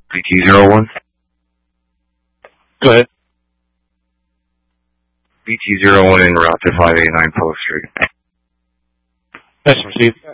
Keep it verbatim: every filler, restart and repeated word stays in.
B T zero one. Go ahead. B T zero one en route to five eighty-nine Post Street. Nice to receive.